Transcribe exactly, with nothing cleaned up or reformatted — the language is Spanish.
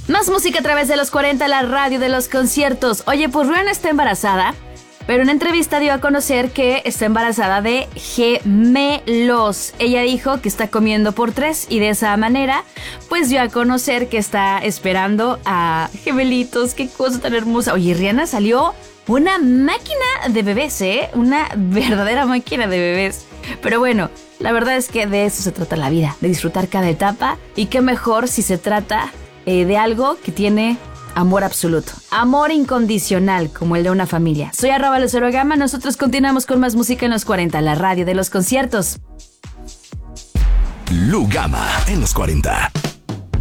Más música a través de los cuarenta, la radio de los conciertos. Oye, pues Rihanna está embarazada, pero en una entrevista dio a conocer que está embarazada de gemelos. Ella dijo que está comiendo por tres y de esa manera pues dio a conocer que está esperando a gemelitos. Qué cosa tan hermosa. Oye, Rihanna salió una máquina de bebés, ¿eh? Una verdadera máquina de bebés. Pero bueno, la verdad es que de eso se trata la vida, de disfrutar cada etapa. Y qué mejor si se trata eh, de algo que tiene amor absoluto, amor incondicional, como el de una familia. Soy arroba Lucero Gama, nosotros continuamos con más música en los cuarenta, la radio de los conciertos. Lu Gama en los cuarenta.